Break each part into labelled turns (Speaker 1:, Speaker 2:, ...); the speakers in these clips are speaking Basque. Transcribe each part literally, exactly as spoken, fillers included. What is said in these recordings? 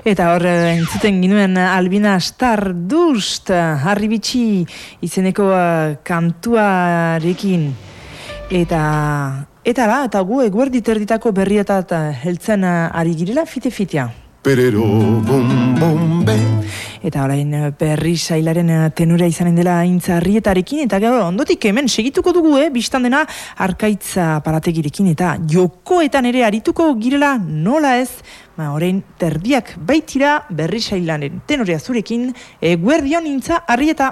Speaker 1: Eta hor, entzuten ginuen Albina Stardust, Harribitxi izeneko uh, kantuarekin. Eta, eta la, eta gu eguerdit erditako berrietat heltzen uh, ari girela fite-fitea.
Speaker 2: Perero, bom, bom, be.
Speaker 1: Eta orain berri sailaren tenura izanen dela intzarrietarekin, eta gero ondotik hemen segituko dugu, eh? Bistan dena Arkaitza parategirekin, eta jokoetan ere arituko girela nola ez, ba, orain terdiak baitira berri sailaren tenorea zurekin, eguerdion intza arrieta.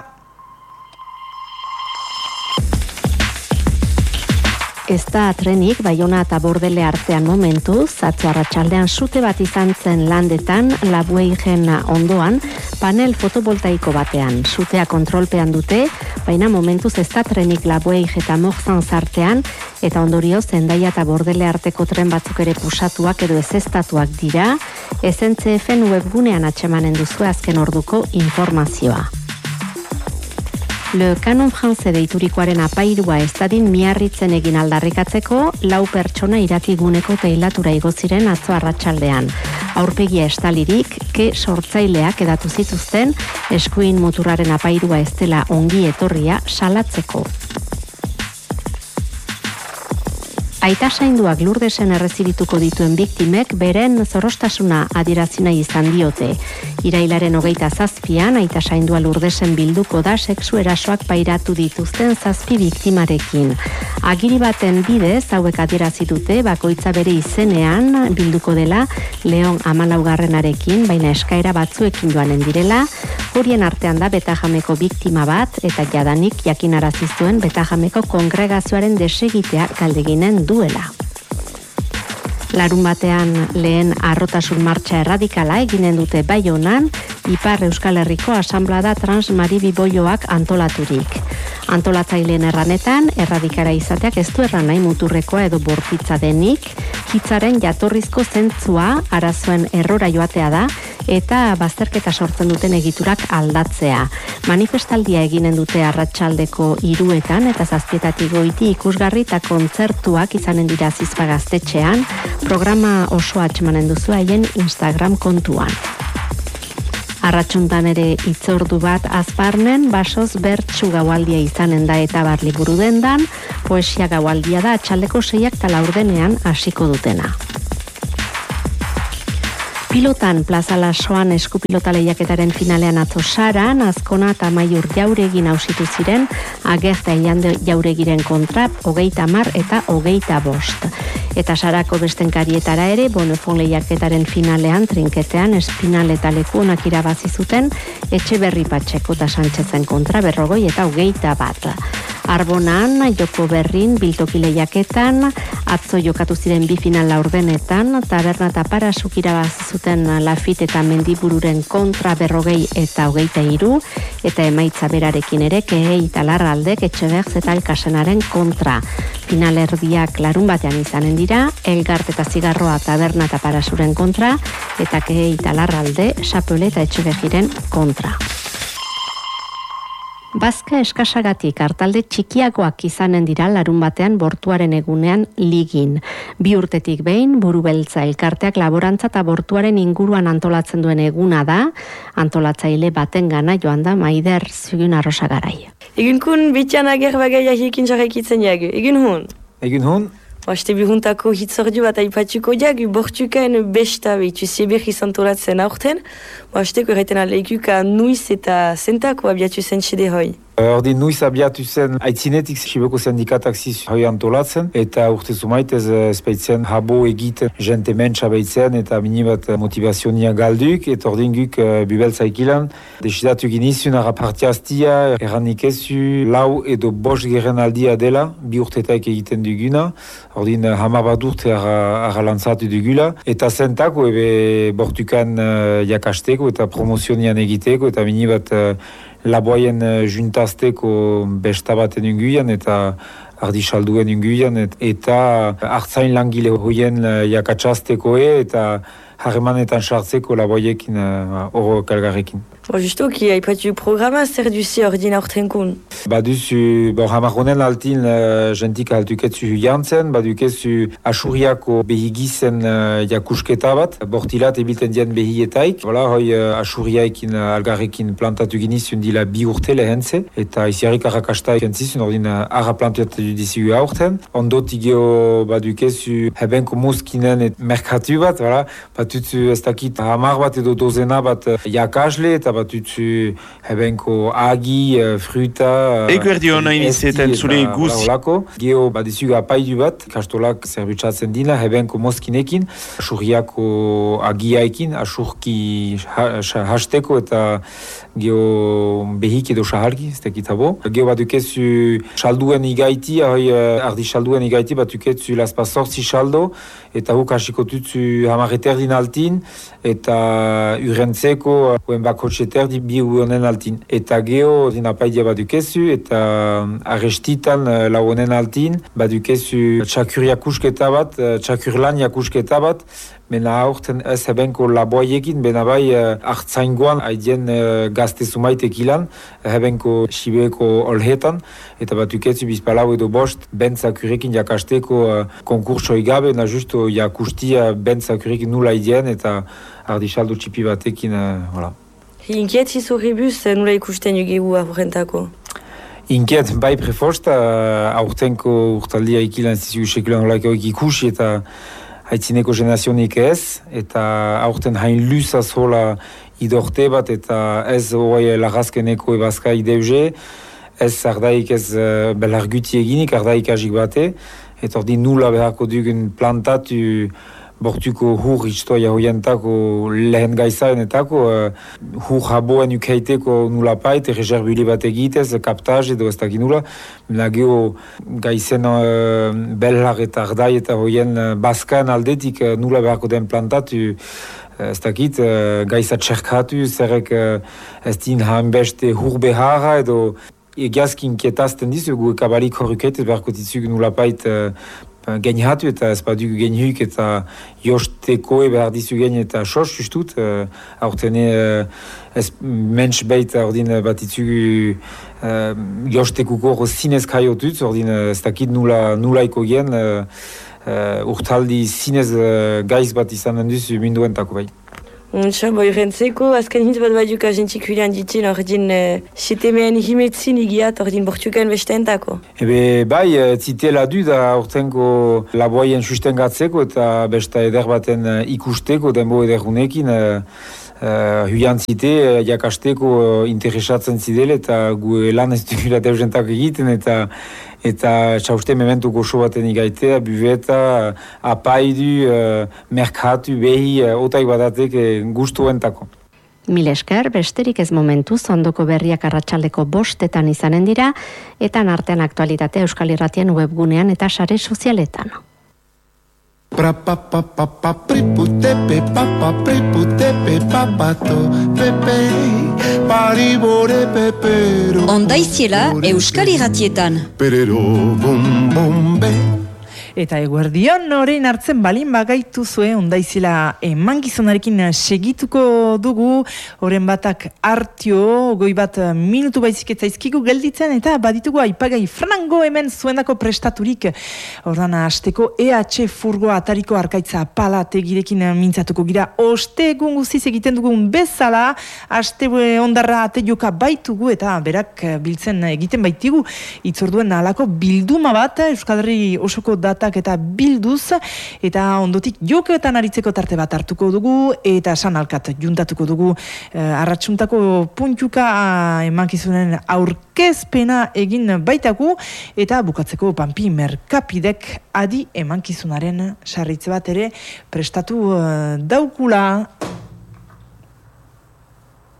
Speaker 3: Ez da trenik Baiona eta Bordele artean momentu, atzo arratsaldean sute bat izan zen Landetan, Labueigen ondoan, panel fotovoltaiko batean. Sutea kontrolpean dute, baina momentuz ez da trenik Labueig eta Morzan artean, eta ondorioz Hendaia eta Bordele arteko tren batzuk ere pusatuak edo ezeztatuak dira, S N C F-en webgunean atsemanen duzu azken orduko informazioa. Le Canon France deiturikoaren apairua ez dadin miarritzen egin aldarrikatzeko, lau pertsona irakiguneko teilatura igo ziren atzo arratsaldean. Aurpegia estalirik, ke sortzaileak edatu zituzten, eskuin muturraren apairua ez dela ongi etorria salatzeko. Aita zainduak Lurdesen errezibituko dituen biktimek beren zorrostasuna adierazina izan diote. Irailaren hogeita zazpian, aita zaindua Lurdesen bilduko da sexu erasoak pairatu dituzten zazpi biktimarekin. Agiri baten bidez, hauek adierazi dute bakoitza bere izenean bilduko dela Leon hamalaugarrenarekin, baina eskaera batzuekin joanen direla, horien artean da Betajameko biktima bat, eta jadanik jakinarazi zuen Betajameko kongregazioaren desegitea galdeginen duela. Larun batean lehen arrotasun martxa erradikala eginen dute Baionan, Ipar Euskal Herriko Asanblada Transmaribiboioak antolaturik. Antolatzaileen erranetan, erradikara izateak ez du erran nahi muturrekoa edo bortitza denik, hitzaren jatorrizko zentzua arazoen errora joatea da, eta bazterketa sortzen duten egiturak aldatzea. Manifestaldia eginen dute arratsaldeko hiruetan eta zazpietatik goiti ikusgarri eta kontzertuak izanen dira Zizpa gaztetxean, programa osoa atxemanen duzu haien Instagram kontuan. Arratsuntan ere itzordu bat Azparnen, basoz bertsu gaualdia izanen da eta bar liburu dendan, poesia gaualdia da atxaldeko seiak eta laurdenean hasiko dutena. Pilotan Plaza Lasoan eskupilota lehiaketaren finalean atzo Saran, Azkona eta Maiur Jauregin ausitu ziren, Agerta Iande Jauregiren kontra, hogeita hamar eta hogeita bost. Eta Sarako bestenkarietara ere, Bonofon lehiaketaren finalean, trinketean, Espinal eta Lekuonak irabazi zuten, Etxeberri Patxeko eta Sánchezen kontra, berrogoi eta hogeita bat. Arbonan, joko berrin, biltoki lehiaketan, atzo jokatu ziren bi final laurdenetan, Taberna eta Parasuk irabazi zuten Lafit eta Mendibururen kontra berrogei eta hogeita hiru, eta emaitza berarekin ere Kehei eta Larraldek Etxeberz eta Alkasenaren kontra. Finalerdiak larun batean izanen dira, Elgart eta Zigarroa Taberna eta Parasuren kontra, eta Kehei eta Larralde, Xapole eta Etxeberziren kontra. Bazka eskasagatik hartalde txikiagoak izanen dira larun batean bortuaren egunean ligin. Bi urtetik behin, Burubeltza elkarteak laborantza eta bortuaren inguruan antolatzen duen eguna da, antolatzaile baten gana joan da Maider Zugun Arrosagarai.
Speaker 4: Egun kun bitian ager bagai ahikin jarraikitzen jagu. Egun hon?
Speaker 5: Egun hon?
Speaker 4: Oste bihuntako hitzordu bat aipatxuko jagu, bortukaen besta behitu zeber izantolatzen aurten, osteko erraiten aleikuka nuiz eta zentako abiatu zen txede hoi.
Speaker 5: Ordi nuiz abiatu zen aitzinetik Siboko sindikatak ziz hoi antolatzen, eta urte zumaitez espeitzen habo egiten jente mentsa behitzen eta minibat motivazionia galduk, eta ordin guk bibeltza ikilan. Desidatu ginizun arapartiaztia, erranik ezu, lau edo bost geren aldia dela, bi urtetaik egiten duguna, ordin hamar bat urte aralantzatu dugula, eta zentako ebe bortukan jakasteko eta promozionian egiteko, eta minibat laboaien juntazteko besta baten unguian eta ardisalduen unguian eta hartzain langile hoien jakatsazteko eta harremanetan sartzeko laboiekin hor kalgarrekin.
Speaker 4: Bo, justoki, haipatu programa zer duzi ordin aurtenkun?
Speaker 5: Baduzu, bo, hamaronen altin uh, jentik altuketzu jantzen, badukezu asuriako behigizen uh, jakusketa bat, bortilat ebilten dien behietaik. Bola, hoi uh, asuriaikin uh, algarrekin plantatu ginizun dila bi urte lehentze, eta iziarrik arrakasta kentzizun ordin uh, arra plantatu dizigu aurten. Ondotik geho badukezu hebenko muskinen et merkatu bat, bola, batutu ez dakit hamar bat edo dozena bat uh, jakasle, eta batutzu hebenko agi, uh, fruta...
Speaker 6: Eko erdion nahi nizetan zure guz.
Speaker 5: Geho badizuga apaidu bat, kastolak zerbitzatzen dina, hebenko moskinekin, asurriako agiaekin, asurki hasteko eta geho behik edo sahalki, ez tekitabo. Geho badukezu salduen igaiti, ahoi ardi salduen igaiti, batukezu laspa sortzi saldo, eta huk hasiko tutzu hamareterdin altin, eta urentzeko uen bakotxeterdi bi uonen altin. Eta geho dinapaidia badukezu, eta arrestitan lauonen altin, badukezu txakur jakusketa bat, txakur lan jakusketa bat, mena aurten ez hebenko laboaiekin, bena bai hartzaingoan haidien gazte sumaitek ilan, hebenko Sibeko olhetan, eta batukezu bizpalau edo bost bentzakurekin jakasteko konkursoi gabe, na justo jakustia bentzakurekin nula haidien, eta ardisaldo txipi batekin, voilà.
Speaker 4: Inkiet hizurribuz nula ikusten jugigu aurrentako?
Speaker 5: Inkiet, bai prefosta, aurtenko urtaldia ikilan zizu sekulan olaiko ikusi eta haitzineko generazionik ez, eta aurten hain luzaz hola idorte bat, eta ez hori lagazkeneko ebazka ideuze, ez ardaik ez uh, belarguti eginik, ardaik agik bate, eta ordi nula beharko dugun plantatu bortuko hur historia hoientako lehen gaizarenetako, uh, hur haboen ukeiteko nula pait, reservuli bat egitez, kaptaz edo ez dakit nula, mena geho gaizen uh, bellar eta ardai eta hoien uh, baskan aldetik uh, nula beharko den plantatu, ez dakit, uh, gaisa txerkatu, zerrek uh, ez din hainbeste hur beharra edo egiazkin kietazten dizugu, kabalik horruketez beharko dizugu nula pait uh, gainhatu eta ez badugu gainhuk eta josteko behar dizu gain eta sos justut, uh, aurtene uh, ez mensch beit ordin bat itzugu uh, jostekuko zinez kaiotuz, ordin ez dakit nula, nulaiko gen uh, uh, urtaldi zinez uh, gaiz bat izanen duzu minduentako bai.
Speaker 4: Untsa, boi rentzeko, azken hitz bat badiuk agentikulian ditin ordin uh, setemeen himetzin igiat ordin bortuken besteentako.
Speaker 5: Ebe bai, zitela du da urtenko laboaien sustengatzeko eta besta eder baten uh, ikusteko denbo ederunekin uh, uh, huian zite uh, jakasteko uh, interesatzen zidele eta gu lan ez dugula deuzentako egiten eta eta txauste mementu goxo baten igaitea, buveta, apaidu, uh, merkatu, behi, uh, otaik badatek uh, gustuentako.
Speaker 3: Mil esker, besterik ez momentuz, ondoko berriak arratsaldeko bostetan izanen dira, eta artean aktualitate Euskal Irratien webgunean eta sare sozialetan.
Speaker 2: Pra pa pa pa pa priputepe pa pa priputepe papato pepe paribore pepero
Speaker 7: Ondaiziela Euskal Irratietan
Speaker 2: perero bom bombe.
Speaker 1: Eta eguerdion orain hartzen balin bagaitu zue ondaizela emankizunarekin segituko dugu, oren batak hartio, goi bat minutu baizik etzaizkigu gelditzen, eta baditugu aipagai frango hemen zuendako prestaturik. Ordan hasteko E H furgoa atariko arkaitza palategirekin mintzatuko gira, oste egun guziz egiten dugun bezala, haste ondarra ate joka baitugu, eta berak biltzen egiten baitigu, itzorduen alako bilduma bat, Euskal Herri osoko data eta bilduz, eta ondotik jokoetan aritzeko tarte bat hartuko dugu, eta sanalkat juntatuko dugu eh, arratsuntako puntuka emankizunen aurkezpena egin baitaku, eta bukatzeko Pampi Merkapidek adi emankizunaren sarritze bat ere prestatu eh, daukula.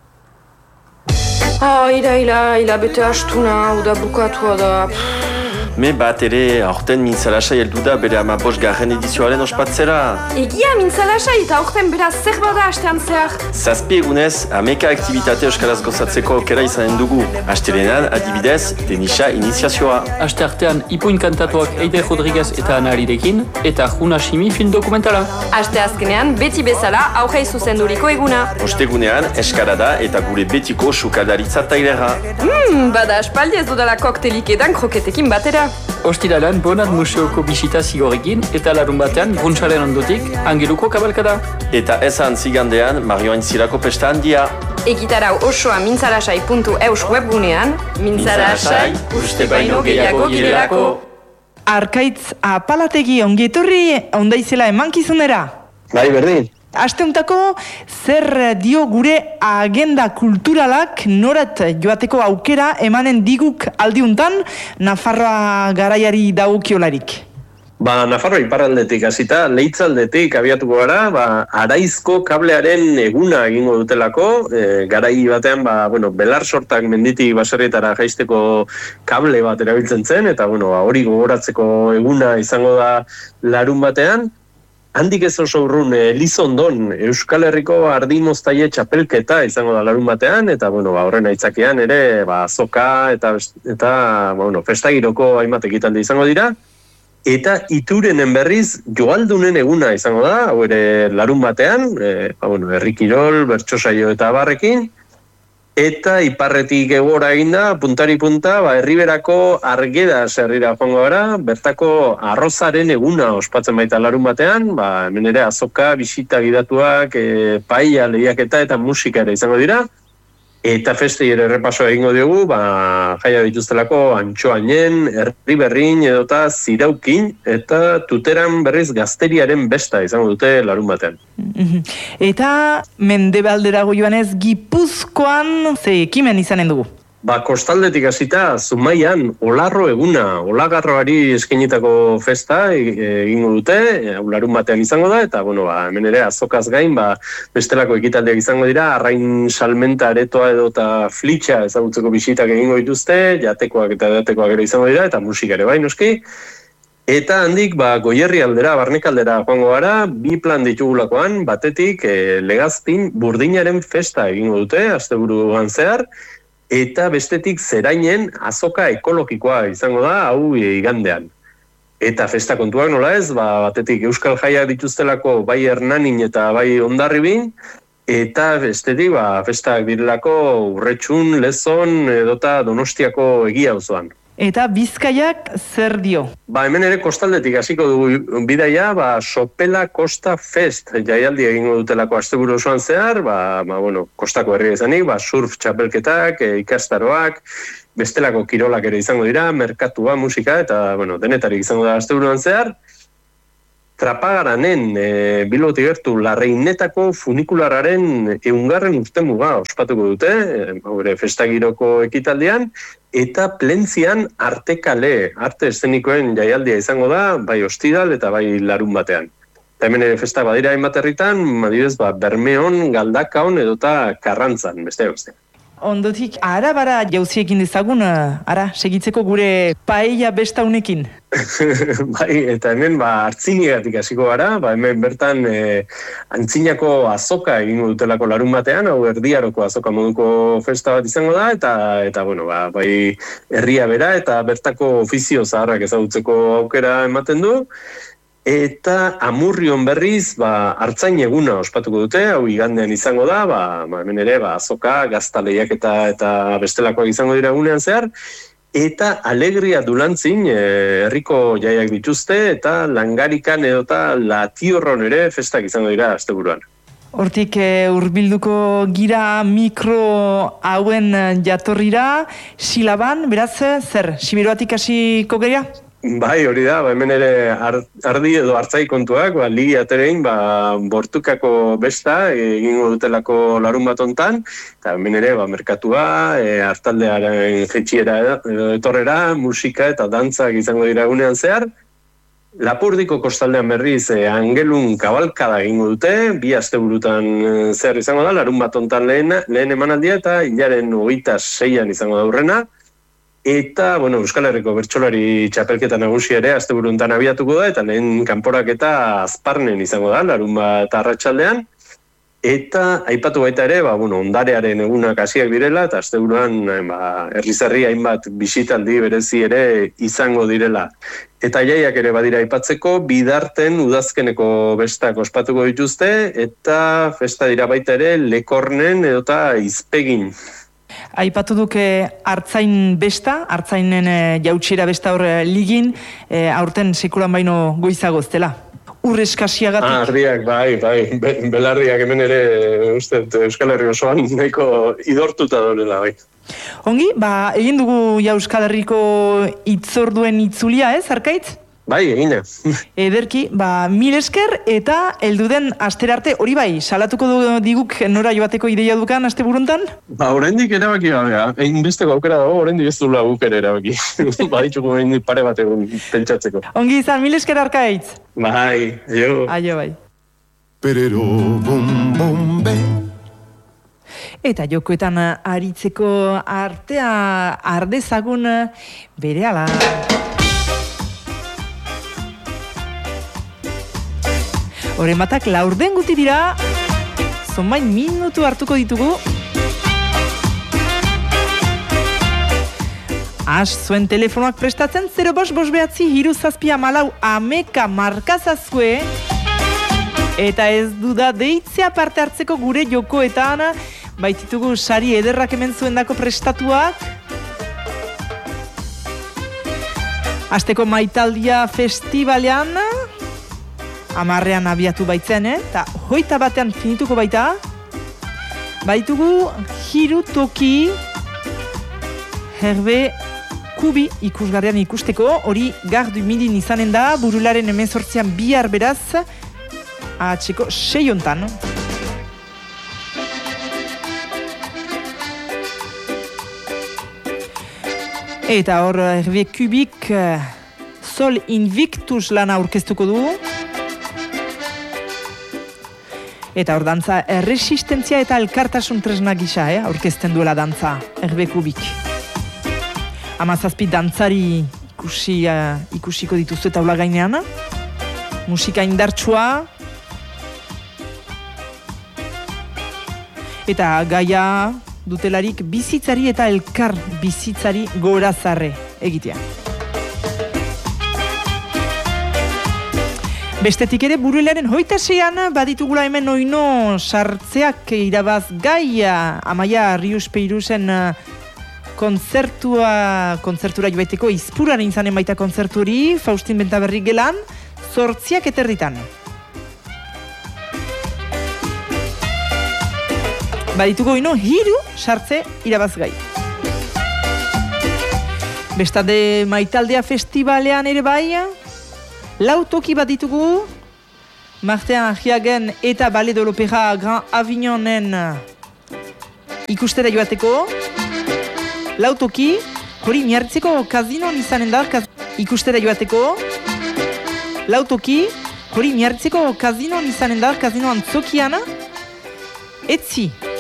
Speaker 8: Ah, ira, ira, ira, bete astuna, uda bukatua da... Me bat ere aurten mintzalasai heldu da bere ama bost garren edizioaren ospatzera.
Speaker 9: Egia mintzalasai eta aurten beraz zer bada astean zehar?
Speaker 8: Zazpi egunez, ameka aktivitate euskaraz gozatzeko aukera izanen dugu. Astelenan, adibidez, tenisa iniziazioa.
Speaker 10: Aste artean, ipuin kantatuak Eide Rodriguez eta Anarirekin, eta Juna Shimi film dokumentala.
Speaker 9: Aste azkenean, beti bezala, aurrei zuzenduriko eguna.
Speaker 8: Ostegunean, eskarada eta gure betiko sukaldaritza tailera.
Speaker 9: Hmm, bada aspaldi ez dudala koktelik edan kroketekin batera.
Speaker 10: Ostiralan, Bonat Museoko bisita zigorekin, eta larun batean, Bruntsaren ondotik, Angeluko kabalkada.
Speaker 8: Eta ezan zigandean, Mario Aintzirako pesta handia.
Speaker 9: Egitarau osoa mintzalasai puntu eus webgunean, mintzalasai, uste baino gehiago girelako.
Speaker 1: Arkaitz apalategi ongietorri ondaizela emankizunera.
Speaker 11: Bai, berdin.
Speaker 1: Asteuntako zer dio gure agenda kulturalak norat joateko aukera emanen diguk aldiuntan Nafarroa garaiari dagokiolarik?
Speaker 11: Ba, Nafarroa iparraldetik hasita, leitzaldetik abiatuko gara, ba, Araizko kablearen eguna egingo dutelako, e, garai batean, ba, bueno, belar sortak menditik baserrietara jaisteko kable bat erabiltzen zen, eta bueno, ba, hori gogoratzeko eguna izango da larun batean. Handik ez oso urrun, Elizondon, Euskal Herriko ardimoztaile txapelketa izango da larun batean, eta bueno, ba, horren aitzakian ere, ba, azoka eta, eta ba, bueno, festagiroko hainbat ekitaldi izango dira. Eta Iturenen berriz joaldunen eguna izango da, hau ere larun batean, e, ba, bueno, herri kirol, bertsosaio eta barrekin. Eta iparretik egora eginda, puntari punta, ba, herriberako Argueda herrira joango gara, bertako arrozaren eguna ospatzen baita larun batean, ba, hemen ere azoka, bisita gidatuak, e, paella, lehiaketa eta musika ere izango dira. Eta festei ere errepasoa egingo diogu, ba, jaia dituztelako Antxoainen, Herriberrin edota Ziraukin, eta Tuteran berriz gazteriaren besta izango dute larun batean.
Speaker 1: Eta mendebalderago joanez Gipuzkoan ze ekimen izanen dugu?
Speaker 11: Ba, kostaldetik hasita Zumaian Olarro eguna, olagarroari eskainitako festa egingo dute, larun batean izango da, eta bueno, ba, hemen ere azokaz gain, ba, bestelako ekitaldiak izango dira, arrain salmenta aretoa edo eta flitxa ezagutzeko bisitak egingo dituzte, jatekoak eta edatekoak ere izango dira, eta musika ere bai noski. Eta handik, ba, Goierri aldera, Barnekaldera joango gara, bi plan ditugulakoan, batetik e, Legazpin burdinaren festa egingo dute, asteburuan zehar, eta bestetik Zerainen azoka ekologikoa izango da, hau igandean. Eta festa kontuak nola ez, ba, batetik Euskal Jaiak dituztelako bai Hernanin eta bai Hondarribin, eta bestetik ba, festak direlako Urretxun, Lezon edota Donostiako Egia auzoan.
Speaker 1: Eta Bizkaiak zer dio?
Speaker 11: Ba, hemen ere kostaldetik hasiko dugu bidaia, ba, Sopela Costa Fest jaialdi egingo dutelako asteburu osoan zehar, ba, ba, bueno, kostako herria izanik, ba, surf txapelketak, e, ikastaroak, bestelako kirolak ere izango dira, merkatua, musika, eta, bueno, denetarik izango da asteburuan zehar. Trapagaranen, e, Bilbotik gertu, Larreinetako funikulararen eungarren urtemuga ospatuko dute, e, festagiroko ekitaldian, eta Plentzian artekale, arte eszenikoen jaialdia izango da, bai ostiral eta bai larun batean. Eta hemen ere festa badira hainbat herritan, adibidez, ba, Bermeon, Galdakaon edota Karrantzan, beste beste.
Speaker 1: Ondotik, ara bara jauziekin dezagun, ara, segitzeko gure paella besta unekin.
Speaker 11: Bai, eta hemen ba, Artzinigatik hasiko gara, ba, hemen bertan e, antzinako azoka egingo dutelako larun batean, hau erdiaroko azoka moduko festa bat izango da, eta, eta bueno, ba, bai herria bera eta bertako ofizio zaharrak ezagutzeko aukera ematen du. Eta Amurrion berriz, ba, Artzain eguna ospatuko dute, hau igandean izango da, ba, ba, hemen ere, ba, azoka, gazta lehiaketa eta bestelakoak izango dira egunean zehar, eta Alegria Dulantzin e, herriko jaiak dituzte, eta Langarikan edota Latiorron ere festak izango dira asteburuan.
Speaker 1: Hortik hurbilduko gira mikro hauen jatorrira, Silaban, beraz, zer, Siberuatik hasiko geria?
Speaker 11: Bai, hori da, ba, hemen ere ardi edo hartzai kontuak, ba, ligi aterein, ba, bortukako besta egingo dutelako larun bat ontan, eta hemen ere, ba, merkatua, e, hartaldearen jetxiera edo etorrera, musika eta dantzak izango dira egunean zehar. Lapurdiko kostaldean berriz, e, Angelun kabalkada egingo dute, bi asteburutan e, zehar izango da, larun bat ontan lehen, lehen emanaldia eta hilaren hogeita seian izango da hurrena. Eta, bueno, Euskal Herriko bertsolari txapelketa nagusia ere asteburu honetan abiatuko da, eta lehen kanporaketa Azparnen izango da, larunbat arratsaldean. Eta aipatu baita ere, ba, bueno, ondarearen egunak hasiak direla, eta asteburuan ba, herrizarri hainbat bisitaldi berezi ere izango direla. Eta jaiak ere badira aipatzeko, bidarten udazkeneko bestak ospatuko dituzte, eta festa dira baita ere lekornen edota izpegin.
Speaker 1: Aipatu duke hartzain besta, hartzainen e, jautxera besta hor ligin, e, aurten sekulan baino goizagoz dela. Ur eskasiagatik.
Speaker 11: Ah, ardiak, bai, bai, Be, belardiak hemen ere, uste, Euskal Herri osoan nahiko idortuta dorela, bai.
Speaker 1: Ongi, ba, egin dugu ja Euskal Herriko itzorduen itzulia, ez, Arkaitz?
Speaker 11: Bai, egina.
Speaker 1: Ederki, ba, mil esker eta elduden asterarte, hori bai, salatuko du diguk nora joateko ideia dukan aste buruntan?
Speaker 11: Ba, oraindik erabaki gabea, egin besteko aukera dago, oraindik ez dula gukera erabaki. Badituko oraindik pare bat egun pentsatzeko.
Speaker 1: Ongi izan, mil esker Arkaitz.
Speaker 11: Bai, aio.
Speaker 1: Aio, bai.
Speaker 2: Perero, bom, bom, be.
Speaker 1: Eta jokoetan aritzeko artea ardezagun berehala. Horren batak laurden guti dira, zonbain minutu hartuko ditugu. As, zuen telefonoak prestatzen, zero bos bos behatzi, hiru zazpia malau ameka markazazkue. Eta ez duda deitzea parte hartzeko gure jokoetan, baititugu sari ederrak hemen zuendako prestatuak. Asteko maitaldia festivalean, amarrean abiatu baitzen, eh? eta hoita batean finituko baita. Baitugu hiru toki herbe kubi ikusgarrian ikusteko, hori gardu midin izanen da, burularen hemezortzian bihar beraz, atxeko sei hontan. Eta hor herbe kubik Sol Invictus lana aurkeztuko du. Eta hor dantza erresistentzia eta elkartasun tresna gisa, eh? aurkezten duela dantza, herbe kubik. Hamazazpi dantzari ikusi, uh, ikusiko dituzte taula gainean. Musika indartsua. Eta gaia dutelarik bizitzari eta elkar bizitzari gorazarre egitea. Bestetik ere buruelaren hoita seian baditugula hemen oino sartzeak irabaz gaia Amaia Rius Peirusen kontzertua, kontzertura joaiteko izpuraren izanen baita kontzertu hori, Faustin Bentaberri gelan, zortziak eterritan. Badituko oino hiru sartze irabaz gai. Bestade maitaldea festivalean ere bai, lau toki bat ditugu, Martin Agiagen eta Ballet de l'Opéra Grand Avignonen ikustera joateko. Lau toki, hori miarritzeko kazinon izanen da, kaz... ikustera joateko. Lau toki, hori miarritzeko kazinon izanen da, kazino antzokiana. Etzi.